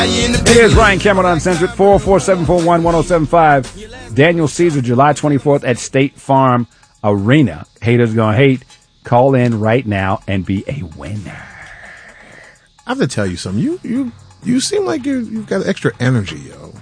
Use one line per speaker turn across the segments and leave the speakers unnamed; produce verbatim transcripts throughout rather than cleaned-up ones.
Here's Ryan Cameron Uncensored, four oh four, seven four one, one oh seven five. Daniel Caesar, July twenty-fourth at State Farm Arena. Haters gonna hate. Call in right now and be a winner.
I have to tell you something. You you you seem like you you've got extra energy, yo.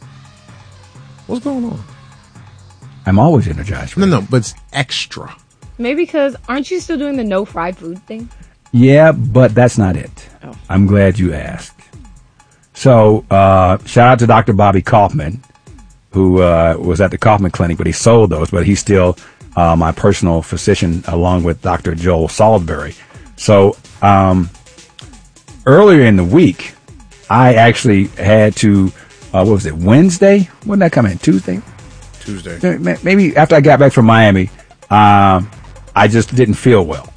What's going on?
I'm always energized.
No, no, but it's extra.
Maybe because aren't you still doing the no fried food thing?
Yeah, but that's not it.
Oh.
I'm glad you asked. So, uh, shout out to Doctor Bobby Kaufman, who uh, was at the Kaufman Clinic, but he sold those, but he's still uh, my personal physician along with Doctor Joel Salisbury. So, um, earlier in the week, I actually had to, uh, what was it, Wednesday? When did that come in? Tuesday?
Tuesday.
Maybe after I got back from Miami, um, I just didn't feel well.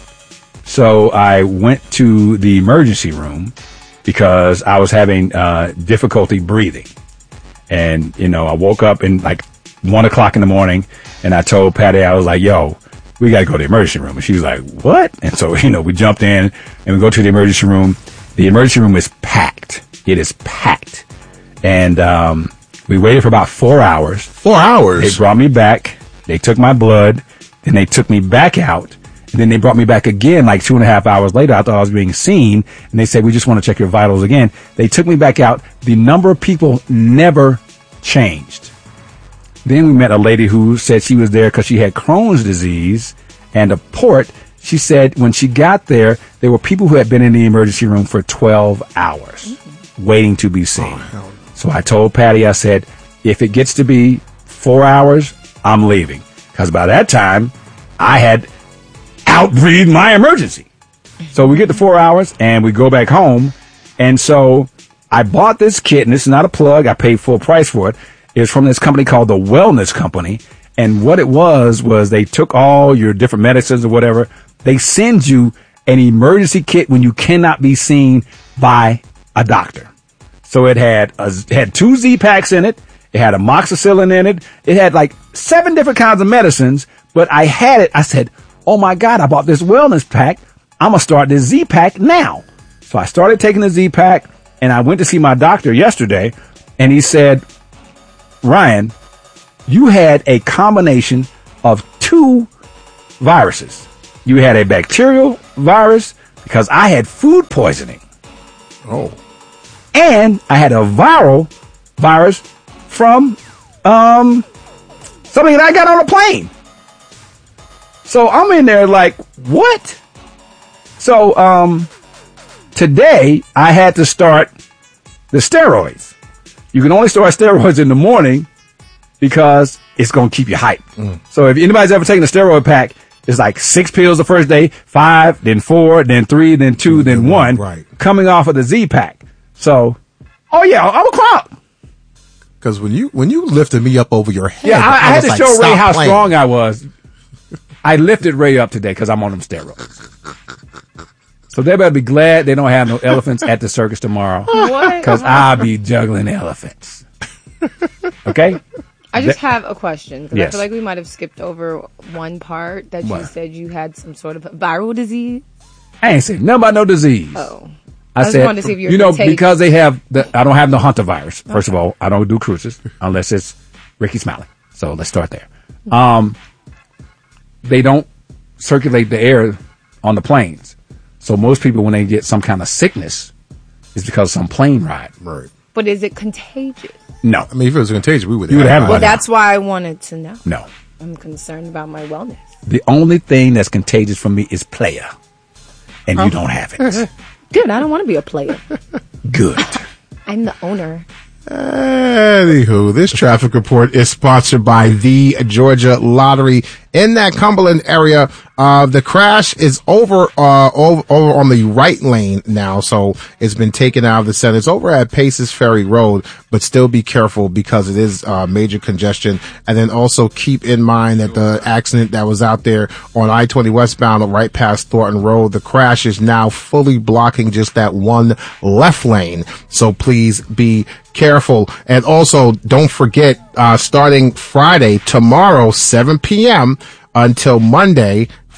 So I went to the emergency room because I was having uh, difficulty breathing. And, you know, I woke up in like one o'clock in the morning and I told Patty, I was like, yo, we got to go to the emergency room. And she was like, what? And so, you know, we jumped in and we go to the emergency room. The emergency room is packed. It is packed. And um, we waited for about four hours.
Four hours?
They brought me back. They took my blood. Then they took me back out. And then they brought me back again like two and a half hours later. I thought I was being seen. And they said, we just want to check your vitals again. They took me back out. The number of people never changed. Then we met a lady who said she was there because she had Crohn's disease and a port. She said when she got there, there were people who had been in the emergency room for twelve hours mm-hmm. waiting to be seen. Oh, so I told Patty, I said, if it gets to be four hours, I'm leaving. Because by that time, I had outbreathed my emergency. So we get to four hours and we go back home. And so I bought this kit, and this is not a plug. I paid full price for it. It's from this company called the Wellness Company. And what it was, was they took all your different medicines or whatever. They send you an emergency kit when you cannot be seen by a doctor. So it had a, it had two Z-Packs in it. It had amoxicillin in it. It had like seven different kinds of medicines. But I had it. I said, oh, my God, I bought this wellness pack. I'm going to start this Z-Pack now. So I started taking the Z-Pack, and I went to see my doctor yesterday, and he said, Ryan, you had a combination of two viruses. You had a bacterial virus because I had food poisoning.
Oh.
And I had a viral virus from um, something that I got on a plane. So I'm in there like, what? So um, today I had to start the steroids. You can only start steroids in the morning because it's going to keep you hyped. Mm. So if anybody's ever taken a steroid pack, it's like six pills the first day, five, then four, then three, then two, then mm-hmm. one,
right.
coming off of the Z-Pack. So, oh yeah, I'm a crop.
Because when you when you lifted me up over your head,
yeah, I, I, I had to
like,
show Ray how
playing.
strong I was. I lifted Ray up today because I'm on them steroids. So they better be glad they don't have no elephants at the circus tomorrow.
What?
Because I'll be juggling elephants. Okay?
I just have a question. Because
Yes.
I feel like we might have skipped over one part that
What?
you said you had some sort of viral disease.
I ain't saying nothing about no disease.
Oh.
I,
I just
said,
wanted to see if you were
you know,
contagious.
because they have, the, I don't have the Hunter virus. First of all, I don't do cruises unless it's Ricky Smiley. So let's start there. Um, they don't circulate the air on the planes. So most people, when they get some kind of sickness, it's because of some plane ride.
Right.
But is it contagious?
No.
I mean, if it was contagious, we would
You would have it.
Well,
by now.
that's why I wanted to know.
No.
I'm concerned about my wellness.
The only thing that's contagious for me is player. And you don't have it.
Good. I don't want to be a player.
Good.
I'm the owner.
Anywho, this traffic report is sponsored by the Georgia Lottery. In that Cumberland area, uh, the crash is over, uh, over, over on the right lane now. So it's been taken out of the center. It's over at Paces Ferry Road, but still be careful because it is, uh, major congestion. And then also keep in mind that the accident that was out there on I twenty westbound right past Thornton Road, the crash is now fully blocking just that one left lane. So please be careful. And also don't forget, uh, starting Friday, tomorrow, seven p.m. until Monday,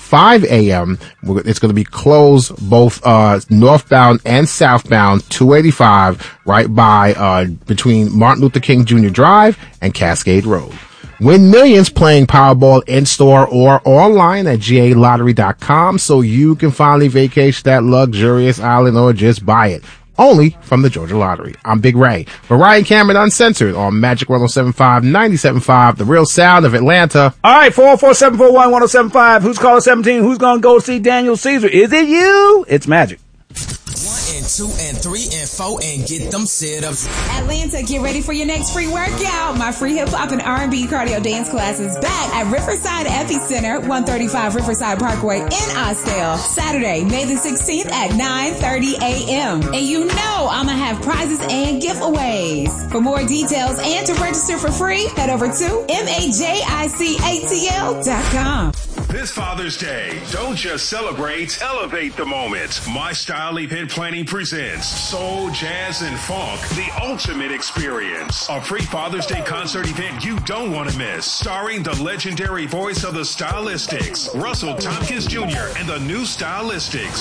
five a.m. It's going to be closed both uh northbound and southbound two eighty-five right by uh between Martin Luther King Junior Drive and Cascade Road. Win millions playing Powerball in-store or online at G A lottery dot com so you can finally vacation that luxurious island or just buy it. Only from the Georgia Lottery. I'm Big Ray. For Ryan Cameron Uncensored on Magic one oh seven point five, ninety-seven point five, the real sound of Atlanta.
All right, four oh four, seven four one, one oh seven five. Who's caller seventeen? Who's going to go see Daniel Caesar? Is it you? It's Magic.
One and two and three and four and get them sit-ups.
Atlanta, get ready for your next free workout. My free hip-hop and R and B cardio dance class is back at Riverside Epicenter, one thirty-five Riverside Parkway in Austell. Saturday, May the sixteenth at nine thirty a.m. And you know I'm going to have prizes and giveaways. For more details and to register for free, head over to majicatl dot com.
This Father's Day, don't just celebrate, elevate the moment. My Style Event Planning presents Soul, Jazz, and Funk, the ultimate experience. A free Father's Day concert event you don't want to miss. Starring the legendary voice of the Stylistics, Russell Tompkins Junior and the new Stylistics.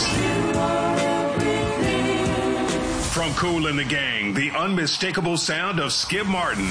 From Kool and the Gang, the unmistakable sound of Skip Martin.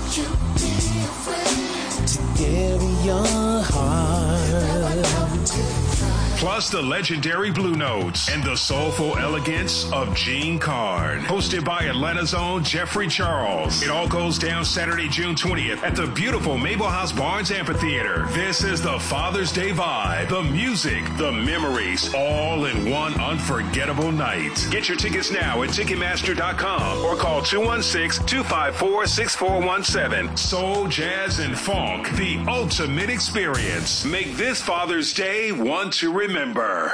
Plus the legendary Blue Notes and the soulful elegance of Gene Card. Hosted by Atlanta's own Jeffrey Charles. It all goes down Saturday, June twentieth at the beautiful Mabel House Barnes Amphitheater. This is the Father's Day vibe. The music, the memories, all in one unforgettable night. Get your tickets now at Ticketmaster dot com or call two one six, two five four, six four one seven. Soul, Jazz, and Funk, the ultimate experience. Make this Father's Day one to remember. Remember.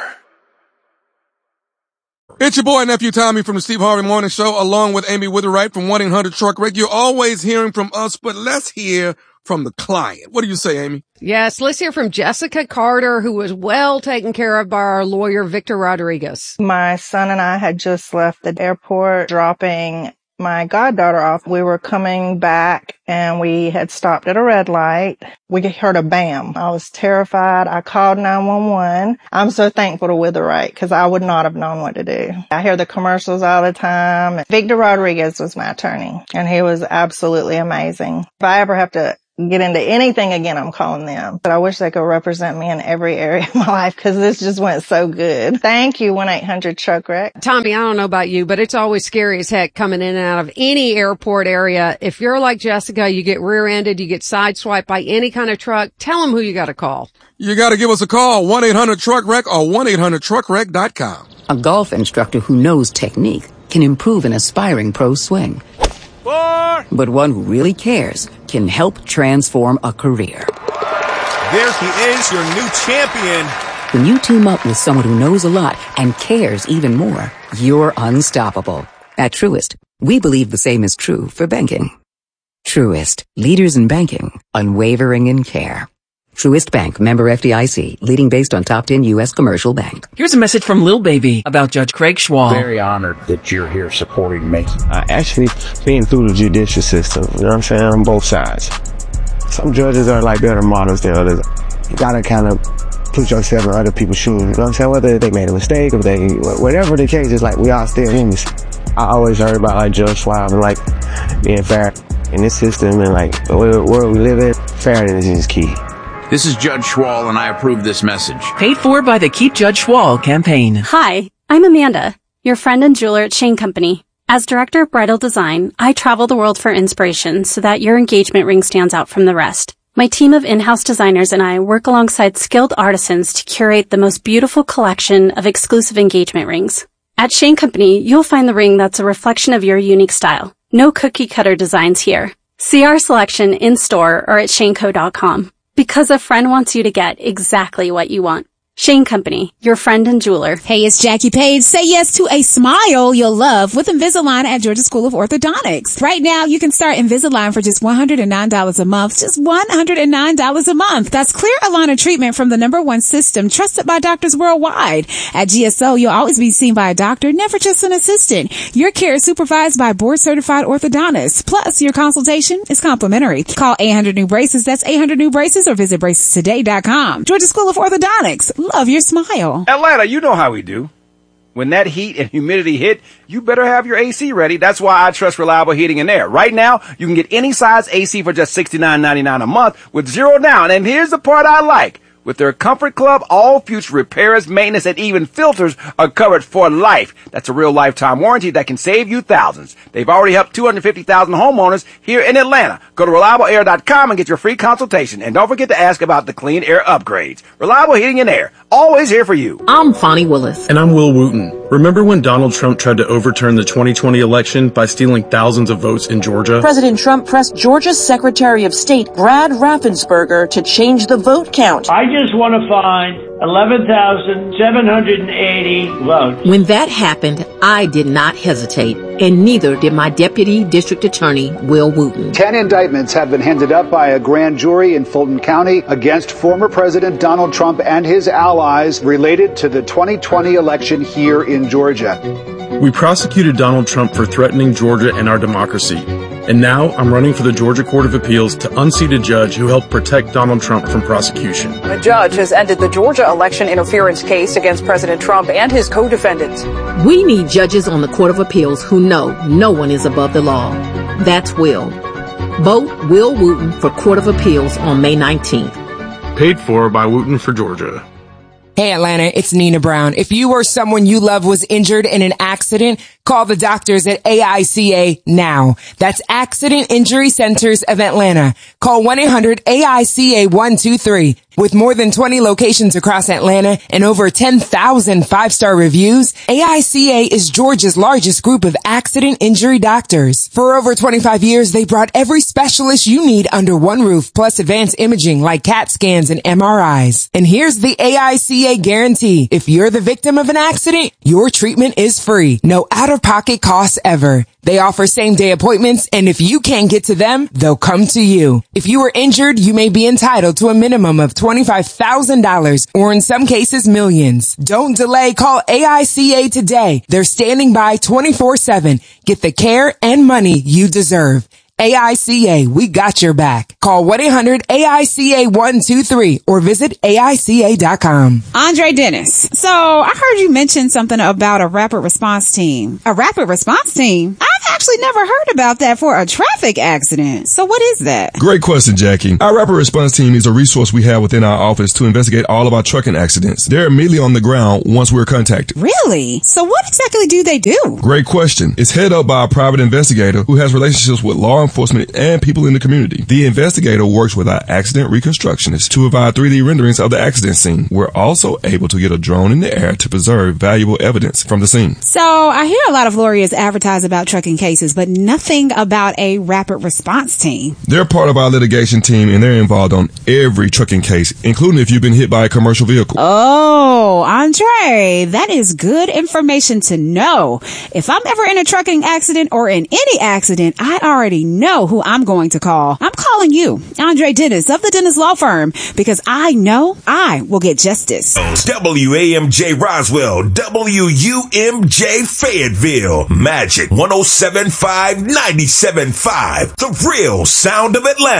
It's your boy, Nephew Tommy from the Steve Harvey Morning Show, along with Amy Witherite from one eight hundred truck wreck. You're always hearing from us, but let's hear from the client. What do you say, Amy?
Yes, let's hear from Jessica Carter, who was well taken care of by our lawyer, Victor Rodriguez.
My son and I had just left the airport dropping my goddaughter off. We were coming back and we had stopped at a red light. We heard a bam. I was terrified. I called nine one one. I'm so thankful to Witherite because I would not have known what to do. I hear the commercials all the time. Victor Rodriguez was my attorney and he was absolutely amazing. If I ever have to get into anything again, I'm calling them. But I wish they could represent me in every area of my life because this just went so good. Thank you, one eight hundred truck wreck.
Tommy, I don't know about you, but it's always scary as heck coming in and out of any airport area. If you're like Jessica, you get rear-ended, you get sideswiped by any kind of truck, tell them who you got to call.
You got to give us a call, one eight hundred truck wreck or one eight hundred truck wreck dot com.
A golf instructor who knows technique can improve an aspiring pro's swing. Four. But one who really cares can help transform a career.
There he is, your new champion.
When you team up with someone who knows a lot and cares even more, you're unstoppable. At Truist, we believe the same is true for banking. Truist, leaders in banking, unwavering in care. Truist Bank, member F D I C, leading based on top ten U S commercial bank.
Here's a message from Lil Baby about Judge Craig Schwal.
Very honored that you're here supporting me.
I actually been through the judicial system, you know what I'm saying, on both sides. Some judges are like better models than others. You gotta kind of put yourself in other people's shoes, you know what I'm saying, whether they made a mistake or they, whatever the case is, like we all still humans. I always heard about like Judge Schwab and like being fair in this system and like the world we live in, fairness is key.
This is Judge Schwal, and I approve this message.
Paid for by the Keep Judge Schwal campaign.
Hi, I'm Amanda, your friend and jeweler at Shane Company. As director of bridal design, I travel the world for inspiration so that your engagement ring stands out from the rest. My team of in-house designers and I work alongside skilled artisans to curate the most beautiful collection of exclusive engagement rings. At Shane Company, you'll find the ring that's a reflection of your unique style. No cookie-cutter designs here. See our selection in-store or at shane co dot com. Because a friend wants you to get exactly what you want. Shane Company, your friend and jeweler.
Hey, it's Jackie Page. Say yes to a smile you'll love with Invisalign at Georgia School of Orthodontics. Right now, you can start Invisalign for just one hundred nine dollars a month. Just one hundred nine dollars a month. That's clear aligner treatment from the number one system trusted by doctors worldwide. At G S O, you'll always be seen by a doctor, never just an assistant. Your care is supervised by board-certified orthodontists. Plus, your consultation is complimentary. Call eight hundred new braces. That's eight hundred new braces or visit braces today dot com. Georgia School of Orthodontics. love your smile.
Atlanta, you know how we do. When that heat and humidity hit, you better have your A C ready. That's why I trust Reliable Heating and Air. Right now, you can get any size A C for just sixty-nine ninety-nine a month with zero down. And here's the part I like. With their Comfort Club, all future repairs, maintenance, and even filters are covered for life. That's a real lifetime warranty that can save you thousands. They've already helped two hundred fifty thousand homeowners here in Atlanta. Go to reliable air dot com and get your free consultation. And don't forget to ask about the clean air upgrades. Reliable Heating and Air, always here for you.
I'm Fonnie Willis.
And I'm Will Wooten. Remember when Donald Trump tried to overturn the twenty twenty election by stealing thousands of votes in Georgia?
President Trump pressed Georgia's Secretary of State, Brad Raffensperger, to change the vote count.
I just want to find eleven thousand seven hundred eighty votes.
When that happened, I did not hesitate, and neither did my Deputy District Attorney, Will Wooten.
Ten indictments have been handed up by a grand jury in Fulton County against former President Donald Trump and his allies related to the twenty twenty election here in Georgia.
We prosecuted Donald Trump for threatening Georgia and our democracy. And now I'm running for the Georgia Court of Appeals to unseat a judge who helped protect Donald Trump from prosecution.
A judge has ended the Georgia election interference case against President Trump and his co-defendants.
We need judges on the Court of Appeals who know no one is above the law. That's Will. Vote Will Wooten for Court of Appeals on May nineteenth.
Paid for by Wooten for Georgia.
Hey Atlanta, it's Nina Brown. If you or someone you love was injured in an accident, call the doctors at A I C A now. That's Accident Injury Centers of Atlanta. Call one eight hundred A I C A one two three. With more than twenty locations across Atlanta and over ten thousand five-star reviews, A I C A is Georgia's largest group of accident injury doctors. For over twenty-five years, they brought every specialist you need under one roof, plus advanced imaging like CAT scans and M R Is. And here's the A I C A guarantee. If you're the victim of an accident, your treatment is free. No out-of-pocket costs ever. They offer same-day appointments, and if you can't get to them, they'll come to you. If you were injured, you may be entitled to a minimum of twenty-five thousand dollars, or in some cases, millions. Don't delay. Call A I C A today. They're standing by twenty-four seven. Get the care and money you deserve. A I C A, we got your back. Call one eight hundred A I C A one two three or visit A I C A dot com.
Andre Dennis. So I heard you mention something about a rapid response team. A rapid response team? I've actually never heard about that for a traffic accident. So what is that?
Great question, Jackie. Our rapid response team is a resource we have within our office to investigate all of our trucking accidents. They're immediately on the ground once we're contacted.
Really? So what exactly do they do?
Great question. It's headed up by a private investigator who has relationships with law enforcement and people in the community. The investigator works with our accident reconstructionists to provide three D renderings of the accident scene. We're also able to get a drone in the air to preserve valuable evidence from the scene.
So I hear a lot of lawyers advertise about trucking cases, but nothing about a rapid response team.
They're part of our litigation team, and they're involved on every trucking case, including if you've been hit by a commercial vehicle.
Oh, Andre, that is good information to know. If I'm ever in a trucking accident or in any accident, I already know who I'm going to call. I'm calling you, Andre Dennis of the Dennis Law Firm, because I know I will get justice.
W A M J Roswell, W U M J Fayetteville, Magic one oh seven point five, ninety-seven point five, the real sound of Atlanta.